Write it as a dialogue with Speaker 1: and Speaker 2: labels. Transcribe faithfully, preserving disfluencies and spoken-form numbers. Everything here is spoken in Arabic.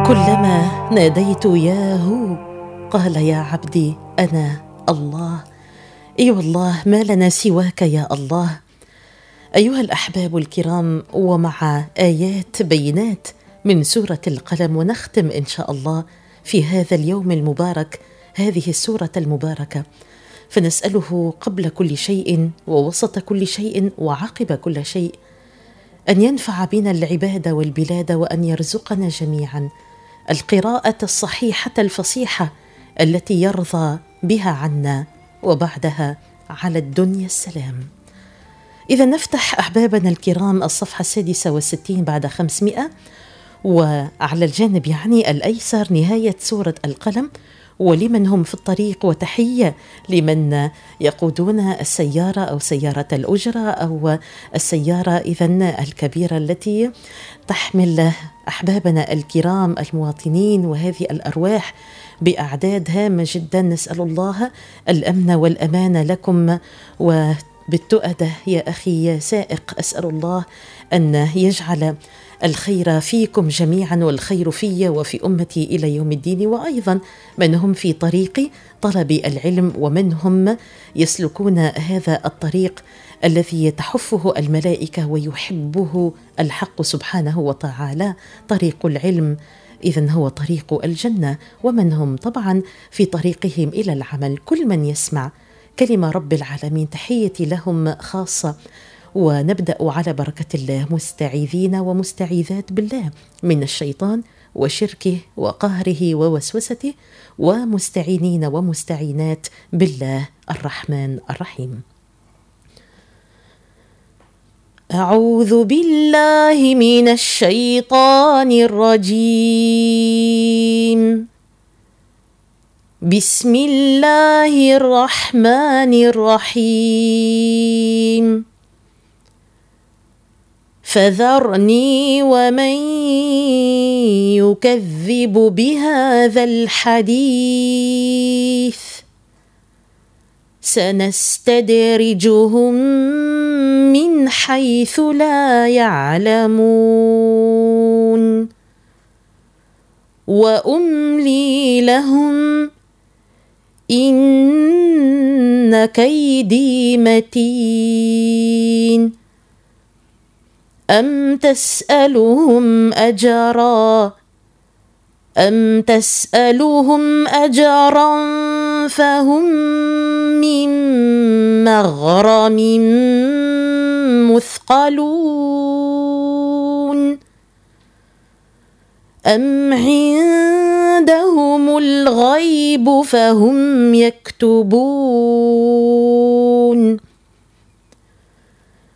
Speaker 1: كلما ناديت ياهو قال يا عبدي أنا الله. إي والله ما لنا سواك يا الله. أيها الأحباب الكرام، ومع آيات بينات من سورة القلم، ونختم إن شاء الله في هذا اليوم المبارك هذه السورة المباركة، فنسأله قبل كل شيء ووسط كل شيء وعقب كل شيء أن ينفع بنا العباد والبلاد، وأن يرزقنا جميعا القراءة الصحيحة الفصيحة التي يرضى بها عنا، وبعدها على الدنيا السلام. إذا نفتح أحبابنا الكرام الصفحة السادسة والستين بعد خمسمائة، وعلى الجانب يعني الأيسر نهاية سورة القلم، ولمن هم في الطريق، وتحية لمن يقودون السيارة أو سيارة الأجرة أو السيارة إذن الكبيرة التي تحمل أحبابنا الكرام المواطنين وهذه الأرواح بأعداد هامة جدا. نسأل الله الأمن والأمان لكم وبالتؤدة يا أخي يا سائق، أسأل الله أن يجعل الخير فيكم جميعا والخير في وفي أمتي إلى يوم الدين، وأيضا من هم في طريق طلب العلم ومن هم يسلكون هذا الطريق الذي تحفه الملائكة ويحبه الحق سبحانه وتعالى، طريق العلم إذن هو طريق الجنة، ومن هم طبعا في طريقهم إلى العمل. كل من يسمع كلمة رب العالمين تحيتي لهم خاصة. ونبدأ على بركة الله مستعيذين ومستعيذات بالله من الشيطان وشركه وقهره ووسوسته، ومستعينين ومستعينات بالله الرحمن الرحيم. أعوذ بالله من الشيطان الرجيم. بسم الله الرحمن الرحيم. فذرني ومن يكذب بهذا الحديث سنستدرجهم من حيث لا يعلمون وأملي لهم إن كيدي متين. أم تسألهم أجرا أم تسألهم أجرا فهم من مغرم مثقلون أم عندهم الغيب فهم يكتبون